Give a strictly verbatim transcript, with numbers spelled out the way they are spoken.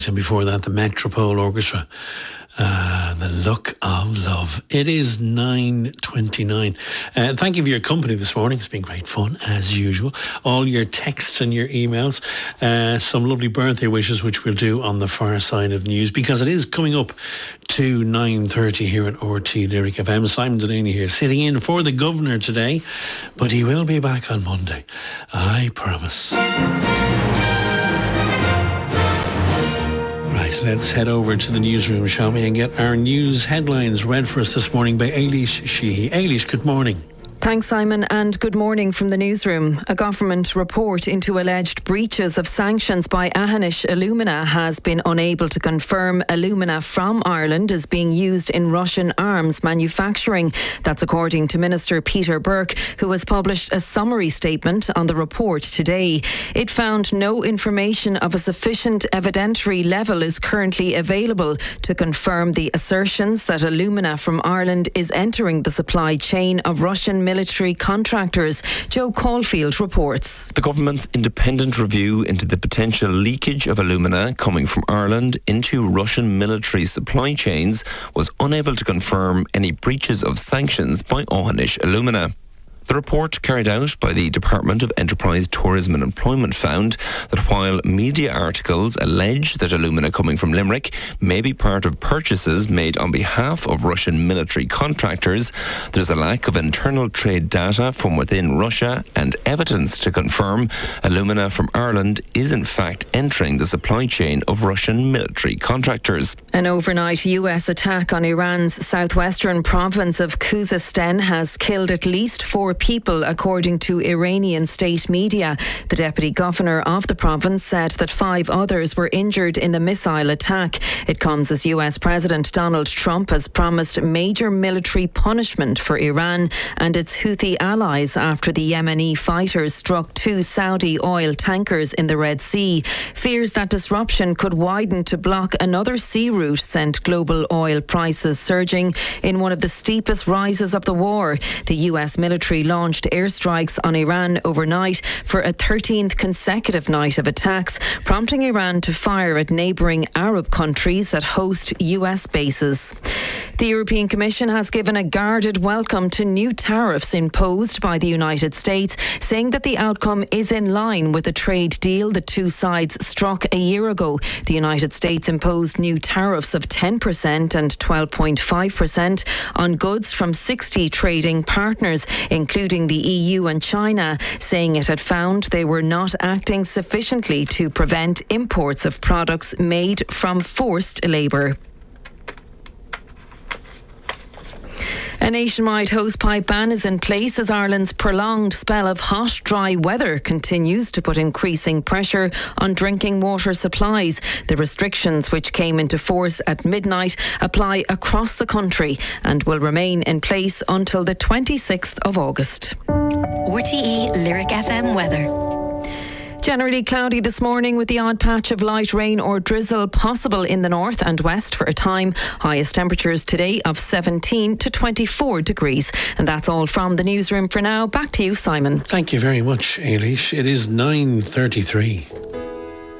And before that, the Metropole Orchestra, uh, The Look of Love. It is nine twenty-nine. Uh, thank you for your company this morning. It's been great fun, as usual. All your texts and your emails. Uh, some lovely birthday wishes, which we'll do on the far side of news, because it is coming up to nine thirty here at R T Lyric F M. Simon Delaney here, sitting in for the Governor today, but he will be back on Monday. I promise. Let's head over to the newsroom, shall we, and get our news headlines read for us this morning by Eilish Sheehy. Eilish, good morning. Thanks, Simon, and good morning from the newsroom. A government report into alleged breaches of sanctions by Ahanish Alumina has been unable to confirm alumina from Ireland is being used in Russian arms manufacturing. That's according to Minister Peter Burke, who has published a summary statement on the report today. It found no information of a sufficient evidentiary level is currently available to confirm the assertions that alumina from Ireland is entering the supply chain of Russian military contractors. Joe Caulfield reports. The government's independent review into the potential leakage of alumina coming from Ireland into Russian military supply chains was unable to confirm any breaches of sanctions by Ahanish Alumina. The report carried out by the Department of Enterprise, Tourism and Employment found that while media articles allege that alumina coming from Limerick may be part of purchases made on behalf of Russian military contractors, there's a lack of internal trade data from within Russia and evidence to confirm alumina from Ireland is in fact entering the supply chain of Russian military contractors. An overnight U S attack on Iran's southwestern province of Khuzestan has killed at least four people, according to Iranian state media. The deputy governor of the province said that five others were injured in the missile attack. It comes as U S President Donald Trump has promised major military punishment for Iran and its Houthi allies after the Yemeni fighters struck two Saudi oil tankers in the Red Sea. Fears that disruption could widen to block another sea route sent global oil prices surging in one of the steepest rises of the war. The U S military launched airstrikes on Iran overnight for a thirteenth consecutive night of attacks, prompting Iran to fire at neighbouring Arab countries that host U S bases. The European Commission has given a guarded welcome to new tariffs imposed by the United States, saying that the outcome is in line with the trade deal the two sides struck a year ago. The United States imposed new tariffs of ten percent and twelve point five percent on goods from sixty trading partners, including the E U and China, saying it had found they were not acting sufficiently to prevent imports of products made from forced labour. A nationwide hosepipe ban is in place as Ireland's prolonged spell of hot, dry weather continues to put increasing pressure on drinking water supplies. The restrictions, which came into force at midnight, apply across the country and will remain in place until the twenty-sixth of August. R T E Lyric F M weather. Generally cloudy this morning with the odd patch of light rain or drizzle possible in the north and west for a time. Highest temperatures today of seventeen to twenty-four degrees. And that's all from the newsroom for now. Back to you, Simon. Thank you very much, Eilish. It is nine thirty-three.